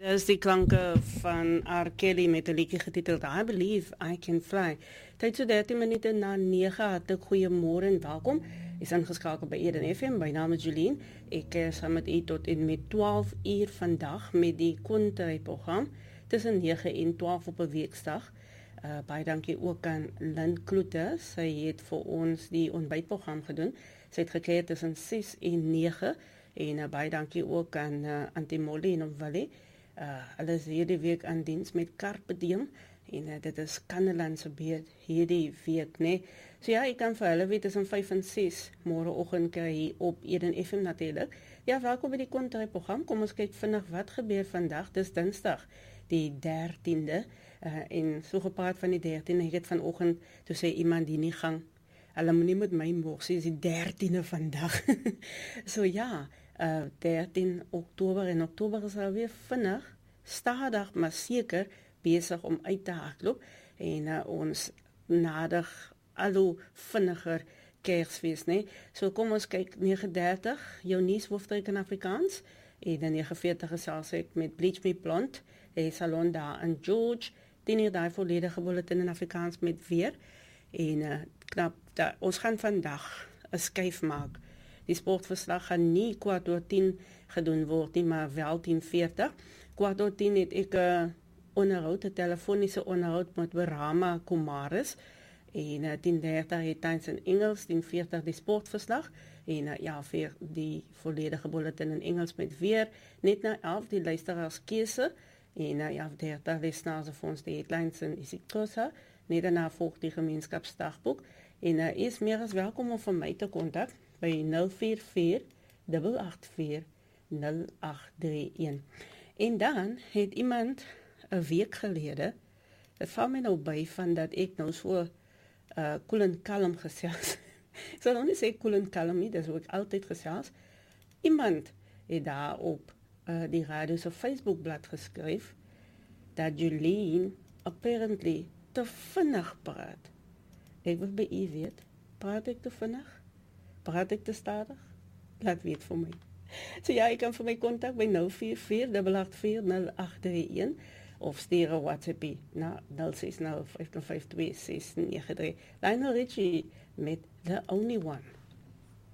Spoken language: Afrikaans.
Dis die klanke van R. Kelly met 'n liedjie getiteld I Believe I Can Fly. Tyd so 13 minute na 9. Hartlik goeiemôre en welkom. Is ingeskakel by Eden FM. My naam is Julien. Ek is saam met u tot en met 12 uur vandag met die Kontrei program tussen 9 en 12 op 'n weekdag. Baie dankie ook aan Lynn Kloete. Sy het vir ons die ontbytprogram gedoen. Sy het gekry tussen 6 en 9 en baie dankie ook aan Antimoli en Omvali. Hulle is hierdie week aan diens met Carpe Diem en dit is Kanneland se beurt hierdie week, né? So ja, ek kan vir hulle weet tussen 5 en 6 môreoggend kry hier op Eden FM natuurlik. Ja, welkom by die Kontrei program. Kom ons kyk vinnig wat gebeur vandag. Dis Dinsdag, die 13de en so gepraat van die 13de, ek het vanoggend toe sê iemand die nie gang. Hulle moet nie met my morsie, is die 13de vandag. So ja, 13 Oktober en Oktober is alweer vinnig, stadig maar seker besig om uit te hardloop en ons nadig al hoe vinniger Kersfees, né? So kom ons kyk 9:30, jou nuushoofdryk in Afrikaans en dan 9:40 gesels ek met Bleach Me Blond, 'n salon daar in George, die daai volledige bulletin in Afrikaans met weer en ons gaan vandag 'n skuif maak. Die sportverslag gaan nie 9:15 gedoen word nie, maar wel 10:40. 9:10 het ek 'n onderhoud, 'n telefoniese onderhoud met Rama Kumaris en 10:30 het tans in Engels, 10:40 die sportverslag en ja, vir die volledige bulletin in Engels met weer net na 11 die luisteraars keuse en ja, 30 lesnaars vir ons die headlines in isiXhosa. Net daarna volg die gemeenskapsdagboek en is meer as welkom om van my te kontak by 044 884 0831. En dan het iemand 'n week gelede, dit val my nou by van dat ek nou so cool en kalm gesels. Ek sal nou nie sê cool en kalm nie, dis hoe ek altyd gesels. Iemand het daar op die radio se Facebookblad geskryf dat Julien apparently te vinnig praat. Ek wil by u weet, praat ek te vinnig? Praat ek te stadig? Laat weet vir my. So ja, ek kan vir my kontak by 044 884 0831 of stuur 'n WhatsApp na 060 552 693. Lionel Richie met The Only One.